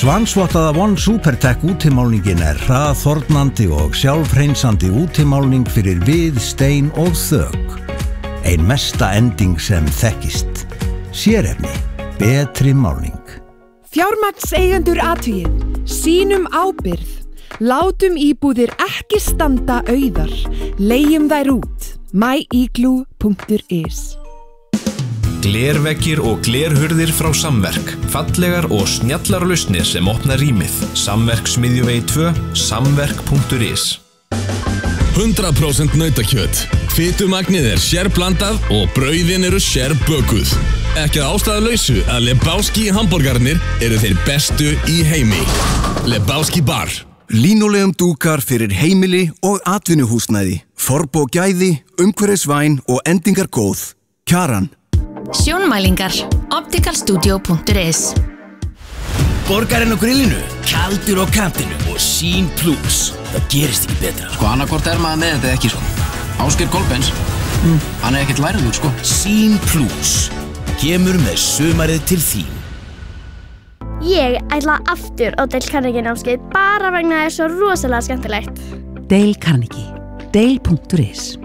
Svansvottaða One SuperTech útimálningin hraðþornandi og sjálfhreinsandi útimálning fyrir við, stein og þök. Ein mesta ending sem þekkist. Sérefni, betri málning. Fjármagnseigendur athugið, sýnum ábyrgð. Látum íbúðir ekki standa auðar. Leigjum þær út. myigloo.is. Glerveggir og glerhurðir frá Samverk. Fallegar og snjallar lausnir sem opna rýmið. Samverk Smiðjuvegi 2, samverk.is. 100% nautakjöt. Fitumagnið sérblandað og brauðin eru sérbökuð. Ekki að ástæðulausu að Lebowski hamborgarnir eru þeir bestu í heimi. Lebowski bar. Línulegum dúkar fyrir heimili og atvinnuhúsnæði. Forbo gæði, umhverfisvæn og endingar góð. Kjaran. Sjónmælingar. opticalstudio.is. Borgarinn á grillinu, kaldur á kantinu og Sín Plus. Það gerist ekki betra. Annarkvort maður með þetta ekki, Ásgeir Kolbens, hann ekkert lærður, Sín Plus. Kemur með sumarið til þín. Ég ætla aftur á Dale Carnegie námskeið bara vegna það svo rosalega skemmtilegt. Dale Carnegie. Dale.is